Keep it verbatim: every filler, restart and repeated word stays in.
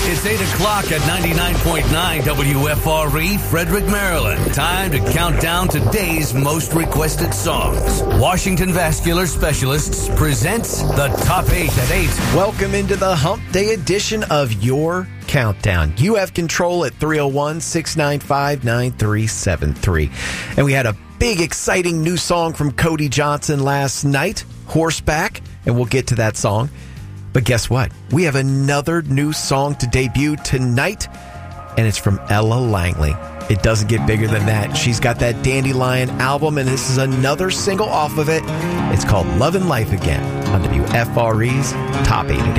It's eight o'clock at ninety-nine point nine W F R E, Frederick, Maryland. Time to count down today's most requested songs. Washington Vascular Specialists presents the Top eight at eight. Welcome into the Hump Day edition of your Countdown. You have control at three oh one, six nine five, nine three seven three. And we had a big, exciting new song from Cody Johnson last night, Horseback, and we'll get to that song. But guess what? We have another new song to debut tonight, and it's from Ella Langley. It doesn't get bigger than that. She's got that Dandelion album, and this is another single off of it. It's called Love and Life Again on W F R E's Top eight.